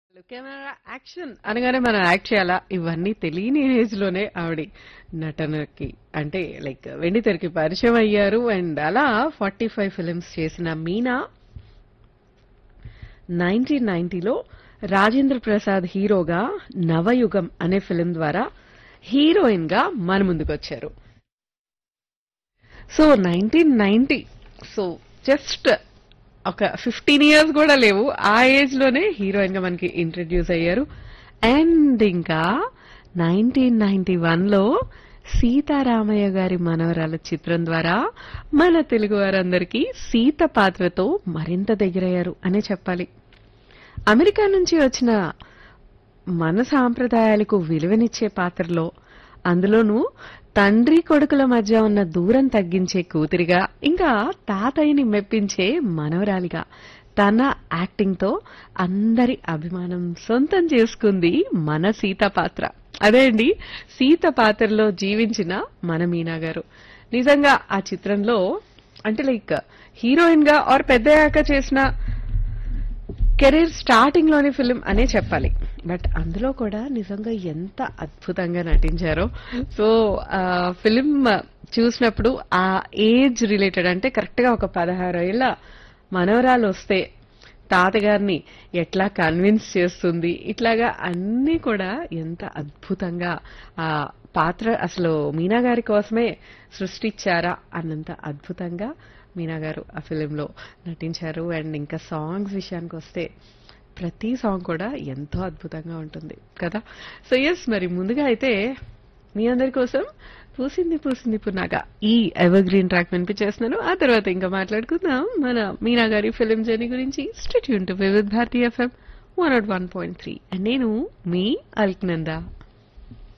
Camera action అనగానే మనం act చేయాలా ఇవన్నీ తెలియని ఏజ్ లోనే ఆవిడ నటనకి అంటే లైక్ వెండి తెరకి పరిచయం అయ్యారు. అండ్ అలా 45 ఫిలిమ్స్ చేసిన మీనా 1990లో రాజేంద్ర ప్రసాద్ హీరోగా నవయుగం అనే ఫిలిం ద్వారా హీరోయిన్ గా మన ముందుకొచ్చారు. సో 1990 సో జస్ట్ ఒక 15 ఇయర్స్ కూడా లేవు ఆ ఏజ్ లోనే హీరోయిన్ గా మనకి ఇంట్రడ్యూస్ అయ్యారు. అండ్ ఇంకా 1991లో సీతారామయ్య గారి మనవరాల చిత్రం ద్వారా మన తెలుగు వారందరికీ సీత పాత్రతో మరింత దగ్గరయ్యారు అనే చెప్పాలి. అమెరికా నుంచి వచ్చిన మన సాంప్రదాయాలకు విలువనిచ్చే పాత్రలో అందులోనూ తండ్రి కొడుకుల మధ్య ఉన్న దూరం తగ్గించే కూతురిగా ఇంకా తాతయ్యని మెప్పించే మనవరాలిగా తన యాక్టింగ్ తో అందరి అభిమానం సొంతం చేసుకుంది మన సీత పాత్ర. అదే అండి సీత పాత్రలో జీవించిన మన మీనా గారు. నిజంగా ఆ చిత్రంలో అంటే లైక్ హీరోయిన్ గా ఆర్ పెద్దయ్యాక చేసిన కెరీర్ స్టార్టింగ్ లోని ఫిలిం అనే చెప్పాలి. బట్ అందులో కూడా నిజంగా ఎంత అద్భుతంగా నటించారో. సో ఫిలిం చూసినప్పుడు ఆ ఏజ్ రిలేటెడ్ అంటే కరెక్ట్ గా ఒక 16 ఏళ్ల మనవరాలు వస్తే తాతగారిని ఎట్లా కన్విన్స్ చేస్తుంది ఇట్లాగా అన్ని కూడా ఎంత అద్భుతంగా ఆ పాత్ర అసలు మీనా గారి కోసమే సృష్టించారా అన్నంత అద్భుతంగా మీనా గారు ఆ ఫిలింలో నటించారు. అండ్ ఇంకా సాంగ్స్ విషయానికి వస్తే ప్రతి సాంగ్ కూడా ఎంతో అద్భుతంగా ఉంటుంది కదా. సో ఎస్ మరి ముందుగా అయితే మీ అందరి కోసం పూసింది పూసింది పున్నాగా ఈ ఎవర్ గ్రీన్ ట్రాక్ వినిపించేస్తున్నాను. ఆ తర్వాత ఇంకా మాట్లాడుకుందాం మన మీనా గారి ఫిలిం జర్నీ గురించి. State Yoon to Vividh Bharati FM 101.3 and నేను మీ అల్క్నందా.